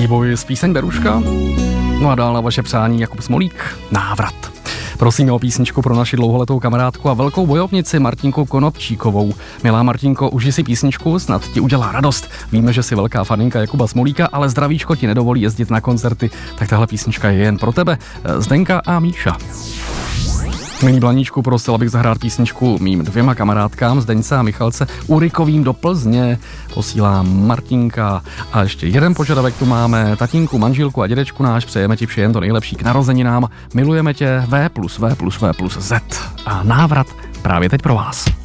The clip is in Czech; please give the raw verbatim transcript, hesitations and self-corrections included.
T-Boy z píseň Beruška. No a dál na vaše přání Jakub Smolík, Návrat. Prosíme o písničku pro naši dlouholetou kamarádku a velkou bojovnici Martinku Konopčíkovou. Milá Martinko, uži si písničku, snad ti udělá radost. Víme, že jsi velká faninka Jakuba Smolíka, ale zdravíčko ti nedovolí jezdit na koncerty, tak tahle písnička je jen pro tebe. Zdenka a Míša. Milý Blaníčku, prosil bych zahrát písničku mým dvěma kamarádkám, Zdeňce a Michalce Urikovým do Plzně. Posílám Martinka. A ještě jeden požadavek tu máme. Tatínku, manželku a dědečku náš, přejeme ti vše jen to nejlepší k narozeninám. Milujeme tě V plus V plus V plus Z. A Návrat právě teď pro vás.